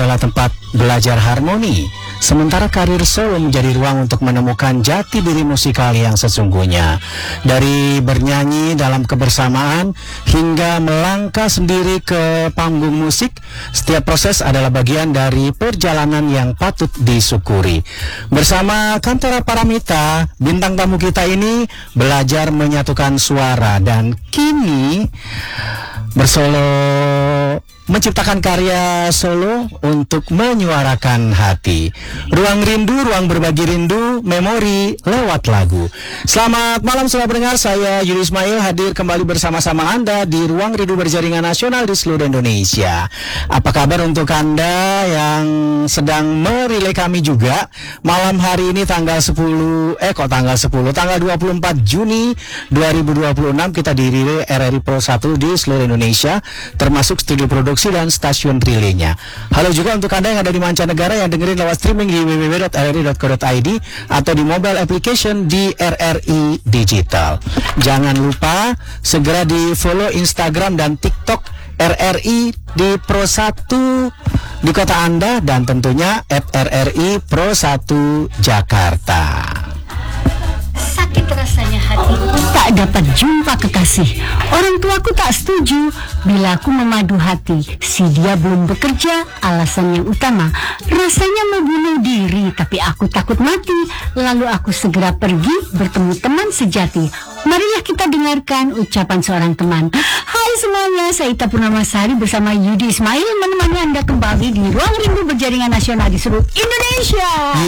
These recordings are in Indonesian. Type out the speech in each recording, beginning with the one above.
adalah tempat belajar harmoni, sementara karir solo menjadi ruang untuk menemukan jati diri musikal yang sesungguhnya. Dari bernyanyi dalam kebersamaan hingga melangkah sendiri ke panggung musik, setiap proses adalah bagian dari perjalanan yang patut disyukuri. Bersama Kantara Paramita, bintang tamu kita ini belajar menyatukan suara dan kini bersolo, menciptakan karya solo untuk menyuarakan hati. Ruang rindu, ruang berbagi rindu, memori lewat lagu. Selamat malam sobat pendengar, saya Yudi Ismail hadir kembali bersama-sama Anda di Ruang Rindu Berjaringan Nasional di seluruh Indonesia. Apa kabar untuk Anda yang sedang merelay kami juga? Malam hari ini tanggal 24 Juni 2026 kita direlay RRI Pro 1 di seluruh Indonesia, termasuk studio produksi dan stasiun relaynya. Halo juga untuk Anda yang ada di mancanegara yang dengerin lewat streaming di www.rri.co.id atau di mobile application di RRI Digital. Jangan lupa segera di follow Instagram dan TikTok RRI di Pro 1 di kota Anda dan tentunya @RRI Pro 1 Jakarta. Sakit rasanya hati tak dapat jumpa kekasih. Orang tuaku tak setuju bila aku memadu hati. Si dia belum bekerja, alasan yang utama. Rasanya mau bunuh diri, tapi aku takut mati. Lalu aku segera pergi bertemu teman sejati. Marilah kita dengarkan ucapan seorang teman. Hai semuanya, saya Ita Purnamasari bersama Yudi Ismail menemani Anda kembali di Ruang Rindu Berjaringan Nasional di seluruh Indonesia.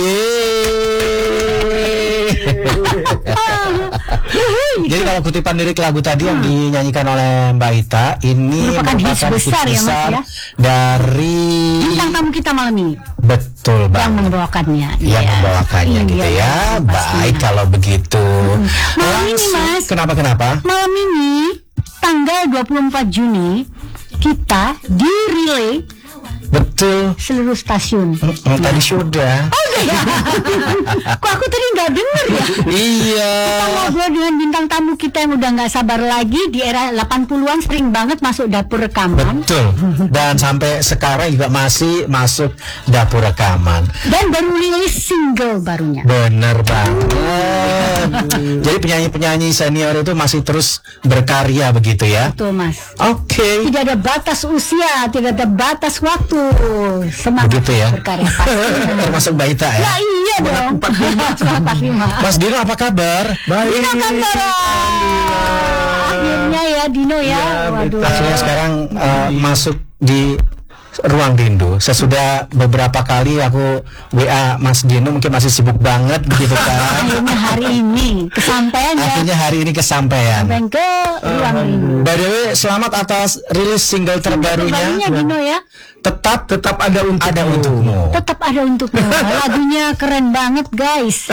Jadi kalau kutipan lirik lagu tadi yang dinyanyikan oleh Mbak Ita ini merupakan hits besar ya, Mas, ya? Dari bintang tamu kita malam ini. Betul banget. Yang membawakannya. Yang membawakannya gitu ya. Baik kalau begitu. Malam ini, Mas. Kenapa? Malam ini tanggal 24 Juni kita di relay. Betul. Seluruh stasiun. Tadi sudah. Oh ya. Kok aku tadi nggak dengar ya? Iya. Kita ngobrol dengan bintang tamu kita yang udah nggak sabar lagi di era 80-an sering banget masuk dapur rekaman. Betul. Dan sampai sekarang juga masih masuk dapur rekaman. Dan baru rilis single barunya. Bener banget. Jadi penyanyi-penyanyi senior itu masih terus berkarya begitu ya? Betul, Mas. Oke. Tidak ada batas usia, tidak ada batas waktu. Semangat begitu ya? Berkarya. Termasuk Mbak Ita ya? Ya iya dong. 45. Mas Dino apa kabar? Baik. Dino kabar. Akhirnya ya Dino ya. Waduh. Akhirnya sekarang masuk di Ruang Rindu. Sesudah beberapa kali aku WA Mas Dino, mungkin masih sibuk banget begitu kan. Akhirnya hari ini kesampaian ya. Akhirnya hari ini kesampaian. Sampai ke Ruang Rindu. By the way, selamat atas rilis single terbarunya. Dino ya. Tetap ada untukmu. Tetap ada untukmu. Lagunya keren banget, guys.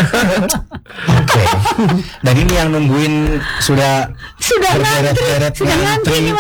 Oke. Dan ini yang nungguin sudah ngantri.